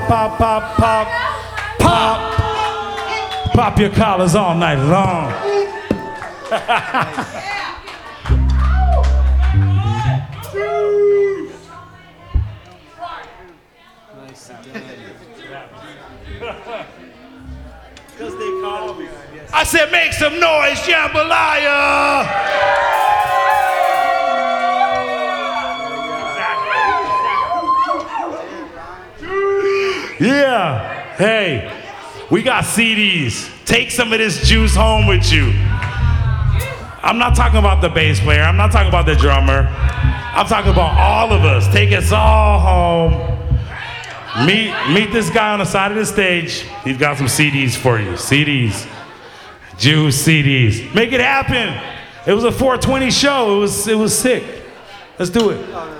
pop, pop, pop, pop, pop. Pop your collars all night long. I said, make some noise, jambalaya! Yeah. Hey, we got CDs. Take some of this juice home with you. I'm not talking about the bass player. I'm not talking about the drummer. I'm talking about all of us. Take us all home. Meet this guy on the side of the stage. He's got some CDs for you. CDs. Juice CDs. Make it happen. It was a 420 show. It was sick. Let's do it.